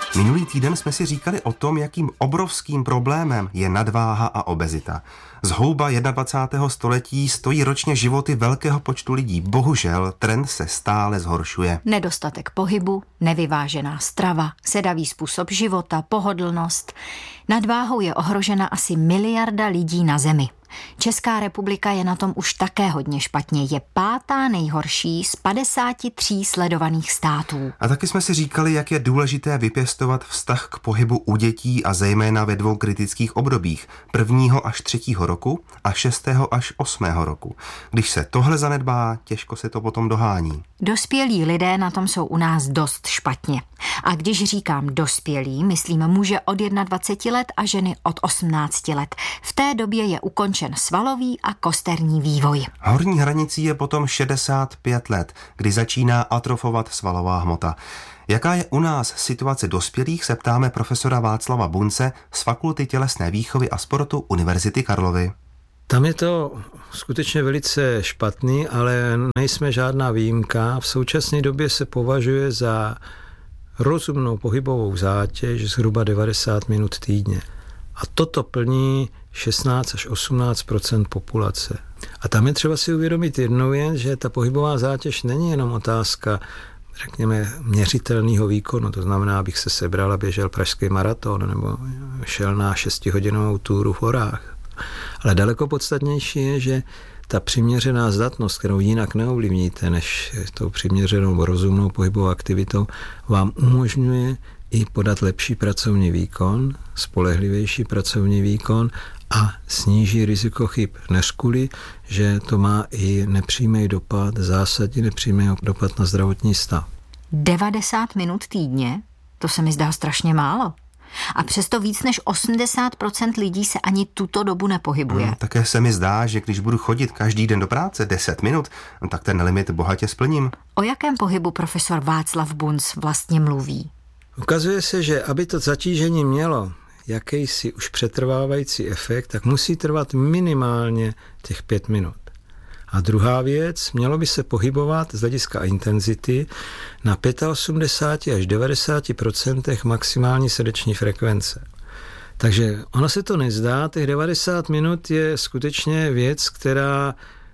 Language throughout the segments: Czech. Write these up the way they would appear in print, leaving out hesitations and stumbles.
Minulý týden jsme si říkali o tom, jakým obrovským problémem je nadváha a obezita. Zhouba 21. století stojí ročně životy velkého počtu lidí. Bohužel trend se stále zhoršuje. Nedostatek pohybu, nevyvážená strava, sedavý způsob života, pohodlnost. Nadváhou je ohrožena asi 1 miliarda lidí na Zemi. Česká republika je na tom už také hodně špatně. Je 5. nejhorší z 53 sledovaných států. A taky jsme si říkali, jak je důležité vypěstovat vztah k pohybu u dětí a zejména ve 2 kritických obdobích. 1. až 3. roku a 6. až 8. roku. Když se tohle zanedbá, těžko se to potom dohání. Dospělí lidé na tom jsou u nás dost špatně. A když říkám dospělí, myslím muže od 21 let a ženy od 18 let. V té době je ukončen svalový a kosterní vývoj. Horní hranicí je potom 65 let, kdy začíná atrofovat svalová hmota. Jaká je u nás situace dospělých, se ptáme profesora Václava Bunce z Fakulty tělesné výchovy a sportu Univerzity Karlovy. Tam je to skutečně velice špatný, ale nejsme žádná výjimka. V současné době se považuje za rozumnou pohybovou zátěž zhruba 90 minut týdně. A toto plní 16 až 18% populace. A tam je třeba si uvědomit jednu věc, že ta pohybová zátěž není jenom otázka, řekněme, měřitelného výkonu, to znamená, abych se sebral a běžel pražský maraton nebo šel na 6hodinovou túru v horách. Ale daleko podstatnější je, že ta přiměřená zdatnost, kterou jinak neovlivníte než tou přiměřenou rozumnou pohybovou aktivitou, vám umožňuje i podat lepší pracovní výkon, spolehlivější pracovní výkon a sníží riziko chyb. Než kvůli, že to má i nepřímý dopad, zásadní nepřímý dopad na zdravotní stav. 90 minut týdně? To se mi zdá strašně málo. A přesto víc než 80% lidí se ani tuto dobu nepohybuje. Také se mi zdá, že když budu chodit každý den do práce 10 minut, tak ten limit bohatě splním. O jakém pohybu profesor Václav Bunc vlastně mluví? Ukazuje se, že aby to zatížení mělo jakýsi už přetrvávající efekt, tak musí trvat minimálně těch 5 minut. A druhá věc, mělo by se pohybovat z hlediska intenzity na 85 až 90% maximální srdeční frekvence. Takže ono se to nezdá, těch 90 minut je skutečně věc, která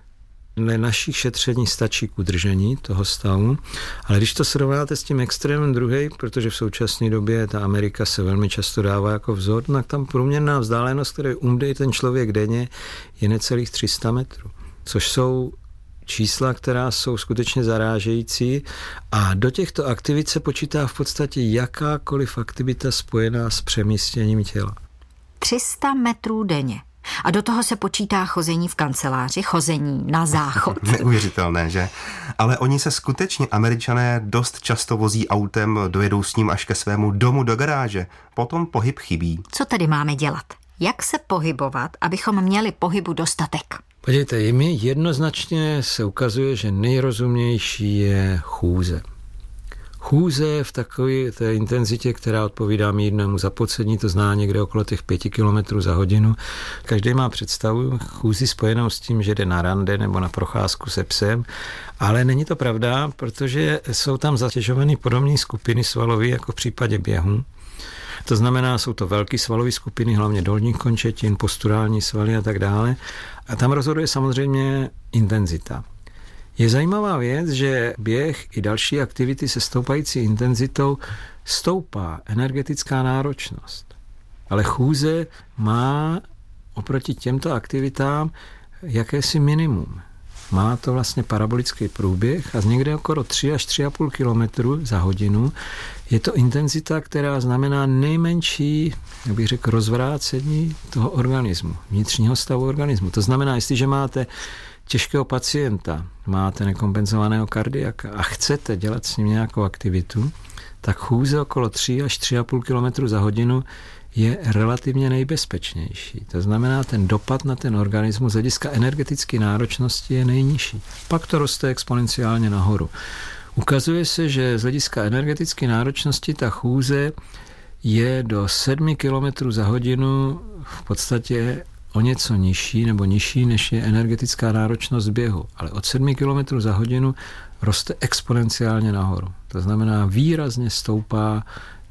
na našich šetření stačí k udržení toho stavu, ale když to srovnáte s tím extrémem druhý, protože v současné době ta Amerika se velmi často dává jako vzor, tak tam průměrná vzdálenost, kterou umře ten člověk denně, je necelých 300 metrů. Což jsou čísla, která jsou skutečně zarážející a do těchto aktivit se počítá v podstatě jakákoliv aktivita spojená s přemístěním těla. 300 metrů denně. A do toho se počítá chození v kanceláři, chození na záchod. Neuvěřitelné, že? Ale oni se skutečně, Američané, dost často vozí autem, dojedou s ním až ke svému domu do garáže. Potom pohyb chybí. Co tedy máme dělat? Jak se pohybovat, abychom měli pohybu dostatek? Podívejte, jimi jednoznačně se ukazuje, že nejrozumnější je chůze. Chůze v takové té intenzitě, která odpovídá mírnému zapocení, to zná někde okolo těch 5 km za hodinu. Každý má představu chůzi spojenou s tím, že jde na rande nebo na procházku se psem, ale není to pravda, protože jsou tam zatěžované podobné skupiny svalové, jako v případě běhu. To znamená, jsou to velké svalové skupiny, hlavně dolních končetin, posturální svaly a tak dále. A tam rozhoduje samozřejmě intenzita. Je zajímavá věc, že běh i další aktivity se stoupající intenzitou stoupá energetická náročnost. Ale chůze má oproti těmto aktivitám jakési minimum. Má to vlastně parabolický průběh a z někde okolo 3 až 3,5 km za hodinu je to intenzita, která znamená nejmenší, jak bych řekl, rozvrácení toho organismu, vnitřního stavu organismu. To znamená, jestliže máte těžkého pacienta, máte nekompenzovaného kardiaka a chcete dělat s ním nějakou aktivitu, tak chůze okolo 3 až 3,5 km za hodinu je relativně nejbezpečnější. To znamená, ten dopad na ten organismus z hlediska energetické náročnosti je nejnižší. Pak to roste exponenciálně nahoru. Ukazuje se, že z hlediska energetické náročnosti ta chůze je do 7 km za hodinu v podstatě o něco nižší nebo nižší, než je energetická náročnost běhu. Ale od 7 km za hodinu roste exponenciálně nahoru. To znamená, výrazně stoupá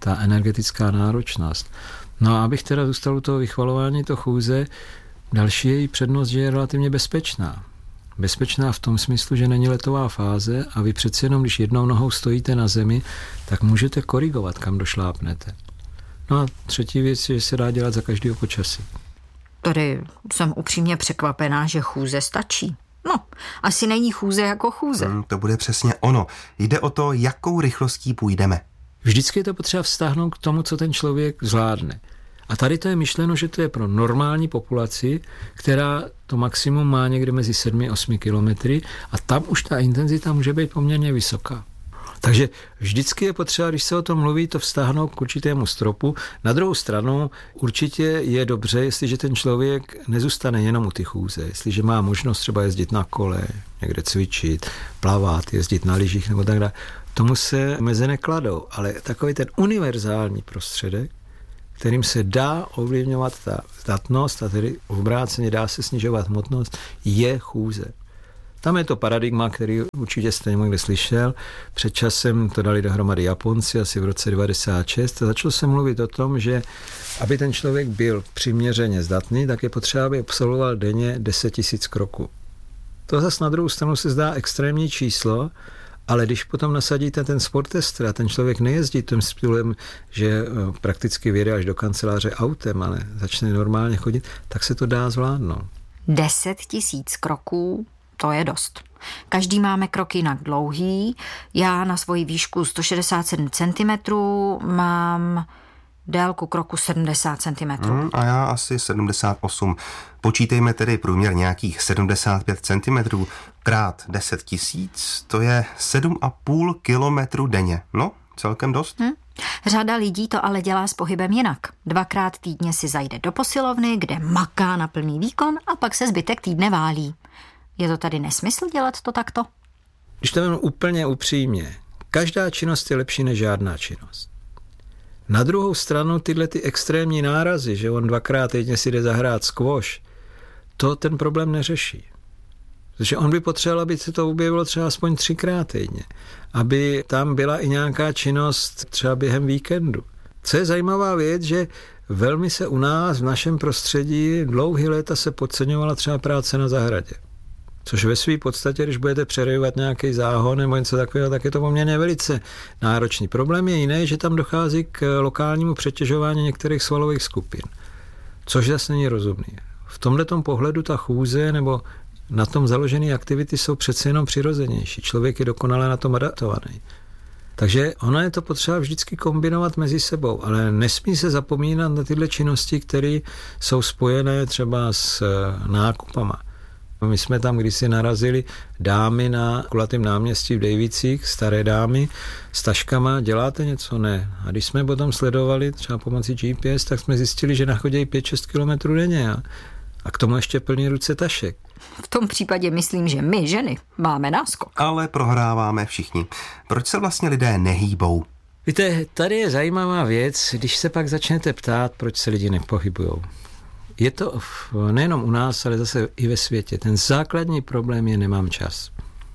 ta energetická náročnost. No a abych teda zůstal u toho vychvalování to chůze, další její přednost, že je relativně bezpečná. Bezpečná v tom smyslu, že není letová fáze a vy přeci jenom, když jednou nohou stojíte na zemi, tak můžete korigovat, kam došlápnete. No a třetí věc je, že se dá dělat za každého počasí. Tady jsem upřímně překvapená, že chůze stačí. No, asi není chůze jako chůze. To bude přesně ono. Jde o to, jakou rychlostí půjdeme. Vždycky je to potřeba vztáhnout k tomu, co ten člověk zvládne. A tady to je myšleno, že to je pro normální populaci, která to maximum má někde mezi 7 a 8 kilometry a tam už ta intenzita může být poměrně vysoká. Takže vždycky je potřeba, když se o tom mluví, to vztáhnout k určitému stropu. Na druhou stranu určitě je dobře, jestliže ten člověk nezůstane jenom u ty chůze, jestliže má možnost třeba jezdit na kole, někde cvičit, plavat, jezdit na lyžích nebo tak dále. Tomu se meze nekladou, ale takový ten univerzální prostředek, kterým se dá ovlivňovat ta zdatnost a tedy obráceně dá se snižovat hmotnost, je chůze. Tam je to paradigma, který určitě jste někde slyšel. Před časem to dali dohromady Japonci, asi v roce 1996. A začalo se mluvit o tom, že aby ten člověk byl přiměřeně zdatný, tak je potřeba, aby absolvoval denně 10 000 kroků. To zase na druhou stranu se zdá extrémní číslo, ale když potom nasadíte ten sportester a ten člověk nejezdí tím stylem, že prakticky vyjede až do kanceláře autem, ale začne normálně chodit, tak se to dá zvládnout. 10 000 kroků, to je dost. Každý máme krok jinak dlouhý. Já na svoji výšku 167 cm mám délku kroku 70 cm. A já asi 78. Počítejme tedy průměr nějakých 75 cm krát 10 000, to je 7,5 kilometru denně. No, celkem dost. Řada lidí to ale dělá s pohybem jinak. 2krát týdně si zajde do posilovny, kde maká na plný výkon a pak se zbytek týdne válí. Je to tady nesmysl dělat to takto? Když to jen úplně upřímně, každá činnost je lepší než žádná činnost. Na druhou stranu tyhle ty extrémní nárazy, že on 2krát týdně si jde zahrát squash, to ten problém neřeší. Protože on by potřeboval, aby se to objevilo třeba aspoň 3krát týdně. Aby tam byla i nějaká činnost třeba během víkendu. Co je zajímavá věc, že velmi se u nás v našem prostředí dlouhý léta se podceňovala třeba práce na zahradě. Což ve své podstatě, když budete přerejovat nějaký záhon nebo něco takového, tak je to poměrně velice náročný. Problém je jiný, že tam dochází k lokálnímu přetěžování některých svalových skupin, což zase není rozumný. V tomhletom pohledu ta chůze nebo na tom založené aktivity jsou přece jenom přirozenější. Člověk je dokonale na tom adaptovaný. Takže ono je to potřeba vždycky kombinovat mezi sebou, ale nesmí se zapomínat na tyhle činnosti, které jsou spojené třeba s nákupama. My jsme tam kdysi narazili dámy na kulatém náměstí v Dejvicích, staré dámy, s taškama, děláte něco? Ne. A když jsme potom sledovali třeba pomocí GPS, tak jsme zjistili, že nachodí 5-6 kilometrů denně a k tomu ještě plní ruce tašek. V tom případě myslím, že my, ženy, máme náskok. Ale prohráváme všichni. Proč se vlastně lidé nehýbou? Víte, tady je zajímavá věc, když se pak začnete ptát, proč se lidi nepohybujou. Je to nejenom u nás, ale zase i ve světě. Ten základní problém je nemám čas.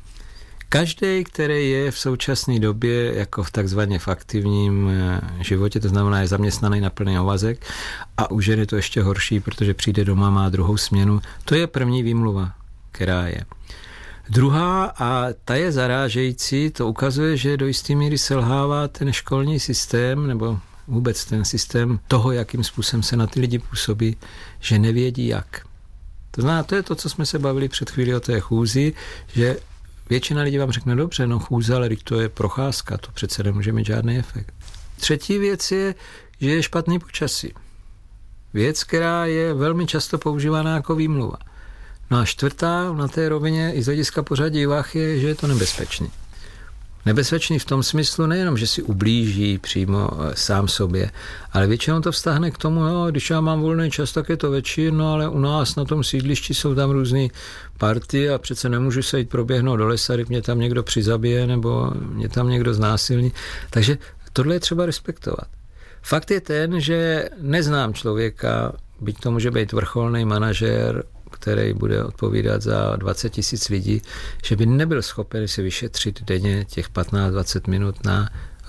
Každý, který je v současné době jako v takzvaně v aktivním životě, to znamená je zaměstnaný na plný úvazek a u ženy to ještě horší, protože přijde doma, má druhou směnu, to je první výmluva, která je. Druhá, a ta je zarážející, to ukazuje, že do jisté míry selhává ten školní systém, nebo vůbec ten systém toho, jakým způsobem se na ty lidi působí, že nevědí jak. To znamená, to je to, co jsme se bavili před chvíli o té chůzi, že většina lidí vám řekne, dobře, no chůze, ale to je procházka, to přece nemůže mít žádný efekt. Třetí věc je, že je špatný počasí. Věc, která je velmi často používána jako výmluva. No a čtvrtá na té rovině i z hlediska pořadí vah je, že je to nebezpečný. Nebezpečný v tom smyslu nejenom, že si ublíží přímo sám sobě, ale většinou to vztahne k tomu, no, když já mám volný čas, tak je to večer, no ale u nás na tom sídlišti jsou tam různé party a přece nemůžu se jít proběhnout do lesa, když mě tam někdo přizabije nebo mě tam někdo znásilní. Takže tohle je třeba respektovat. Fakt je ten, že neznám člověka, byť to může být vrcholný manažér, který bude odpovídat za 20 000 lidí, že by nebyl schopen si vyšetřit denně těch 15-20 minut na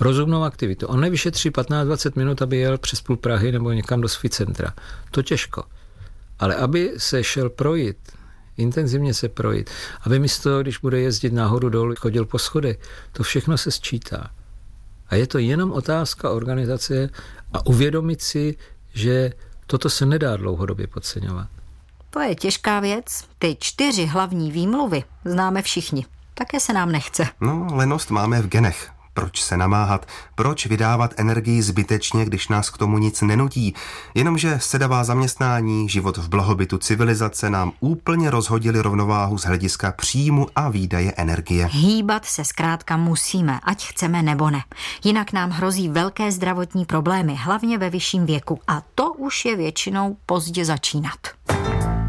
rozumnou aktivitu. On nevyšetří 15-20 minut, aby jel přes půl Prahy nebo někam do Svicentra. To těžko. Ale aby se šel projít, intenzivně se projít, aby místo, když bude jezdit nahoru dolů, chodil po schodech, to všechno se sčítá. A je to jenom otázka organizace a uvědomit si, že toto se nedá dlouhodobě podceňovat. To je těžká věc. Ty 4 hlavní výmluvy známe všichni. Také se nám nechce. No, lenost máme v genech. Proč se namáhat? Proč vydávat energii zbytečně, když nás k tomu nic nenutí? Jenomže sedavá zaměstnání, život v blahobytu civilizace nám úplně rozhodili rovnováhu z hlediska příjmu a výdaje energie. Hýbat se zkrátka musíme, ať chceme nebo ne. Jinak nám hrozí velké zdravotní problémy, hlavně ve vyšším věku. A to už je většinou pozdě začínat.